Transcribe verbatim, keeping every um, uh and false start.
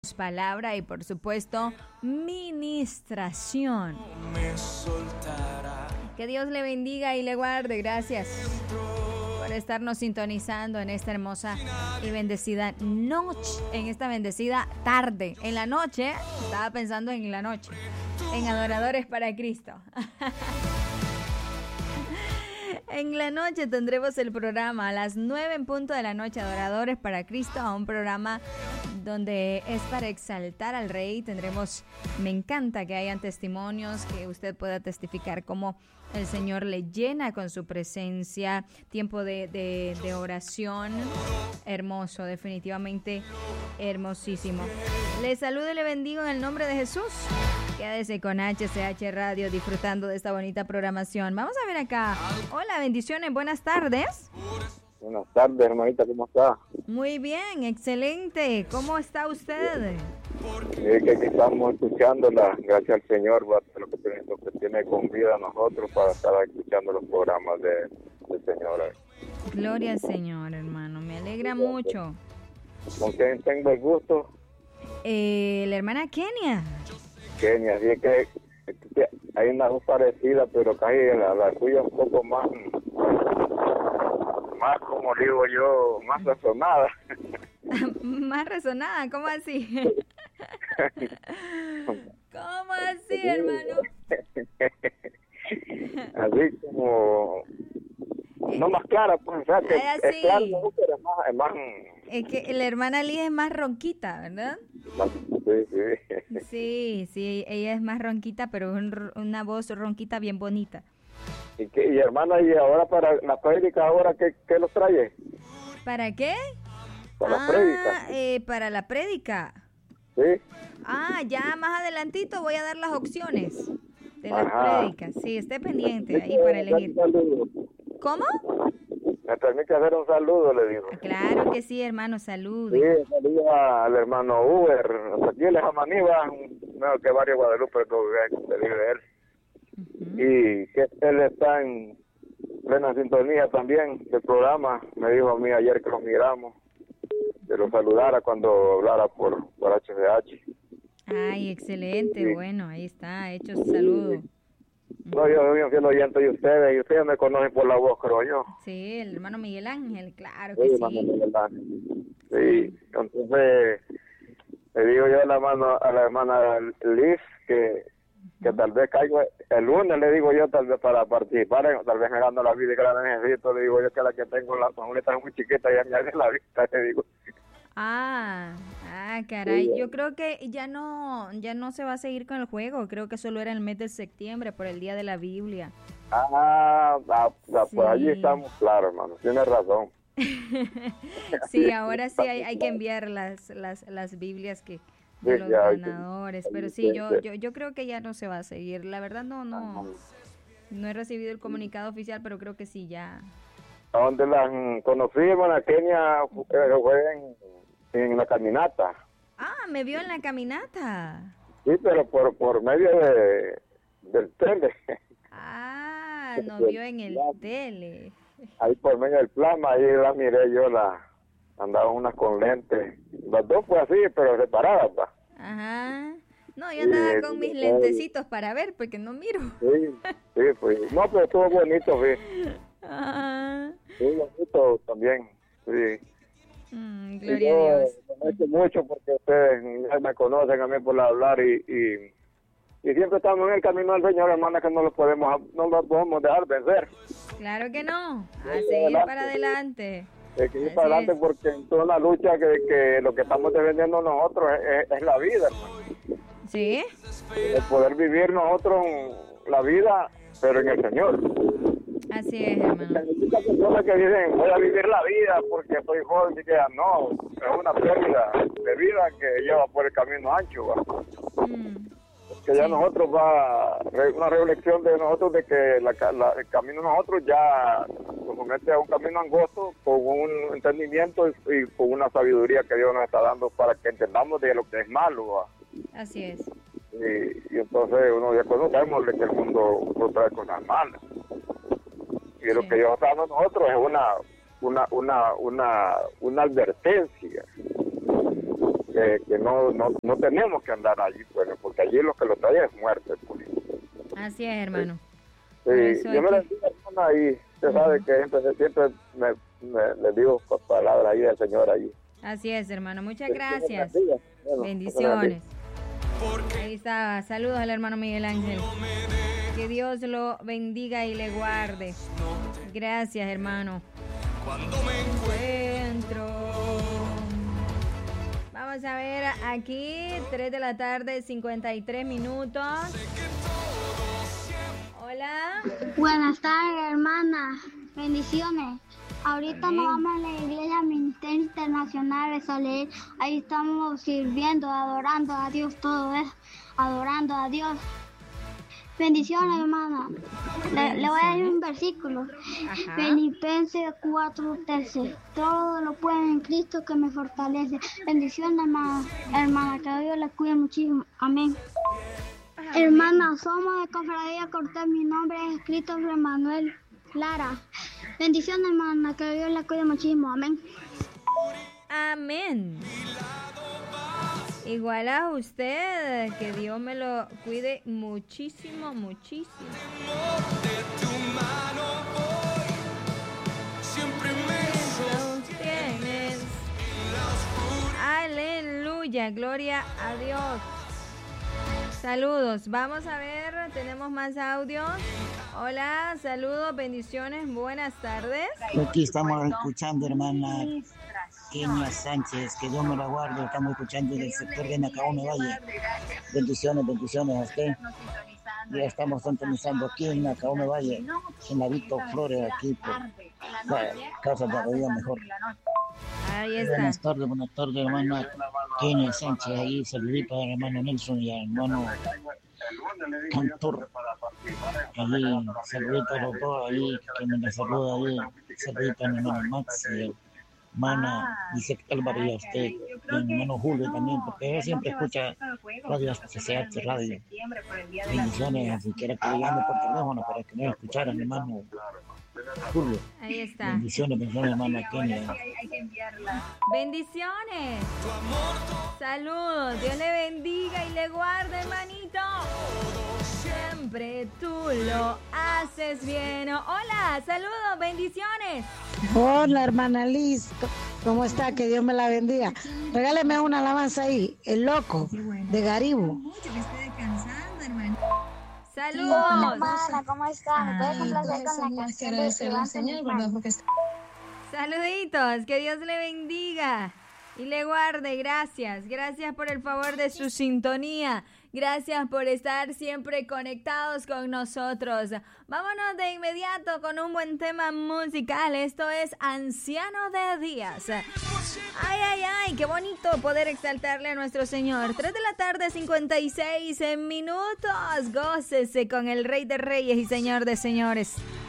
Palabra y por supuesto ministración. Que Dios le bendiga y le guarde. Gracias por estarnos sintonizando en esta hermosa y bendecida noche, en esta bendecida tarde. En la noche, estaba pensando en la noche, en Adoradores para Cristo. En la noche tendremos el programa a las nueve en punto de la noche, Adoradores para Cristo, a un programa donde es para exaltar al Rey. Tendremos, me encanta que hayan testimonios, que usted pueda testificar cómo el Señor le llena con su presencia, tiempo de, de, de oración, hermoso, definitivamente hermosísimo. Le saludo y le bendigo en el nombre de Jesús. Quédese con H C H Radio disfrutando de esta bonita programación. Vamos a ver acá. Hola, bendiciones, buenas tardes. Buenas tardes, hermanita, ¿cómo está? Muy bien, excelente. ¿Cómo está usted? Es que aquí estamos escuchándola, gracias al Señor, por lo que, tiene, lo que tiene con vida a nosotros para estar escuchando los programas de, del Señor. Gloria al Señor, hermano, me alegra mucho. ¿Con quién tengo el gusto? Eh, la hermana Kenia. Kenia, sí, es que, es que hay una voz parecida, pero casi la, la tuya un poco más, más como digo yo, más resonada. Más resonada, ¿cómo así? ¿Cómo así, hermano? Así como, no más clara, pues, o sea, que es, es claro, pero es más, es más... Es que la hermana Liz es más ronquita, ¿verdad? Sí, sí. Sí, sí, ella es más ronquita, pero un, una voz ronquita bien bonita. ¿Y, qué, y hermana, y ahora para la prédica, ahora qué, qué los trae? ¿Para qué? Para ah, la prédica. Eh, para la prédica. Sí. Ah, ya más adelantito voy a dar las opciones de las Ajá. prédicas. Sí, esté pendiente ahí para elegir. ¿Cómo? Me permite hacer un saludo, le digo. Claro que sí, hermano, saludos. Sí, saludo al hermano Uber. Aquí en Jamaníba, mejor que Barrio Guadalupe, que vive él. Uh-huh. Y que él está en plena sintonía también del programa. Me dijo a mí ayer que lo miramos, que lo saludara cuando hablara por, por H C H. Ay, excelente, sí. Bueno, ahí está, hecho su saludo. No, yo soy un fiel oyente de ustedes, y ustedes me conocen por la voz, creo yo. Sí, el hermano Miguel Ángel, claro que sí. sí. Hermano Miguel Ángel. Sí, entonces le digo yo a la, mano, a la hermana Liz que, que tal vez caigo el lunes, le digo yo, tal vez para participar, tal vez me gano la vida que la necesito, le digo yo que la que tengo, la familia es muy chiquita, ya me hace la vista, le digo. Ah, ah, caray, yo creo que ya no, ya no se va a seguir con el juego, creo que solo era el mes de septiembre por el Día de la Biblia. Ah, ah, ah sí. Pues allí estamos claros, hermano, tienes razón. Sí, ahora sí hay, hay que enviar las, las, las Biblias que de los ganadores, pero sí, yo, yo, yo creo que ya no se va a seguir, la verdad no, no, no he recibido el comunicado oficial, pero creo que sí, ya. ¿A dónde la conocí, hermana Kenia? Fue en, en la caminata. Ah, me vio en la caminata. Sí, pero por, por medio de del tele. Ah, nos vio en el tele. Ahí por medio del plasma, ahí la miré yo, la andaba una con lentes. Las dos fue así, pero separadas, pa. Ajá. No, yo andaba sí, con mis lentecitos para ver, porque no miro. Sí, sí, pues. No, pero estuvo bonito, sí. Ah. Sí, bonito también, sí. Mm, gloria a Dios. Me agradezco mucho porque ustedes ya me conocen a mí por hablar y, y, y siempre estamos en el camino del Señor, hermana, que no lo podemos, no lo podemos dejar vencer. Claro que no, a sí, seguir adelante. Para adelante. Hay que ir para adelante porque en toda la lucha que, que lo que estamos defendiendo nosotros es, es, es la vida, hermano. Sí. El poder vivir nosotros la vida, pero en el Señor. Así es, hermano. Hay muchas personas que dicen, voy a vivir la vida porque soy joven, y que no, es una pérdida de vida que lleva por el camino ancho, ¿va? Mm, que ya sí. Nosotros va, una reflexión de nosotros de que la, la, el camino de nosotros ya, como este es un camino angosto, con un entendimiento y, y con una sabiduría que Dios nos está dando para que entendamos de lo que es malo, ¿va? Así es. Y, y entonces uno ya conocemos de que el mundo no trae cosas malas. Y sí. Lo que Dios está dando a nosotros es una una una una una advertencia que, que no, no, no tenemos que andar allí, pues, porque allí lo que lo trae es muerte. Pues. Así es, hermano. Sí, yo me le digo, hermana, ahí, usted uh-huh. sabe que siempre, siempre me, me, le digo palabras ahí al Señor ahí. Así es, hermano, muchas gracias. Bueno, bendiciones. Ahí está, saludos al hermano Miguel Ángel. Que Dios lo bendiga y le guarde. Gracias, hermano. Cuando me encuentro. Vamos a ver aquí, tres de la tarde, cincuenta y tres minutos. Hola. Buenas tardes, hermana. Bendiciones. Ahorita Amén. Nos vamos a la iglesia Ministerio Internacional de Soler. Ahí estamos sirviendo, adorando a Dios, todo eso. Adorando a Dios. Bendiciones, hermana. Le, le voy a dar un versículo. Ajá. Filipenses cuatro trece. Todo lo puedo en Cristo que me fortalece. Bendiciones, hermana. Hermana, que Dios la cuide muchísimo. Amén. Amén. Hermana, somos de Cofradía Cortés. Mi nombre es Christopher Manuel Lara. Bendiciones, hermana. Que Dios la cuide muchísimo. Amén. Amén. Igual a usted, que Dios me lo cuide muchísimo, muchísimo. De tu mano voy, siempre me sostienes. Aleluya, gloria a Dios. Saludos, vamos a ver, tenemos más audios. Hola, saludos, bendiciones, buenas tardes. Aquí estamos escuchando, hermana Kenia Sánchez, que Dios me la guarde. Estamos escuchando del sector de Nacaome Valle. Bendiciones, bendiciones a usted. Ya estamos sintonizando aquí en Nacaome Valle, en la Víctor Flores, aquí por la Casa de la Vida Mejor. Ahí está. Buenas tardes, buenas tardes, hermana Kenia Sánchez. Ahí saludito al hermano Nelson y al hermano Cantor. Ahí, saludito a los dos, ahí, que me saluda ahí. Saludito al hermano Max y hermana dice Álvaro y a usted, y mi hermano Julio también, porque él siempre escucha Radio C C H Radio. Bendiciones, si quiere que le llame por teléfono para que no escuchara mi hermano Julio. Ahí está. Bendiciones, bendiciones, hermana Kenia. Bendiciones. Saludos, Dios le bendiga y le guarde, hermanito. Siempre tú lo haces bien. Hola, saludos, bendiciones. Hola, hermana Liz, ¿cómo está? Que Dios me la bendiga. Regáleme una alabanza ahí, El Loco, de Garibo. Saludos. Hola, hermana, ¿cómo está? ¿Me puedes complacer con la canción de Señor, Saluditos, que Dios le bendiga y le guarde. Gracias, gracias por el favor de su sintonía. Gracias por estar siempre conectados con nosotros. Vámonos de inmediato con un buen tema musical. Esto es Anciano de Días. Ay, ay, ay, qué bonito poder exaltarle a nuestro Señor. tres de la tarde, cincuenta y seis minutos. Gócese con el Rey de Reyes y Señor de Señores.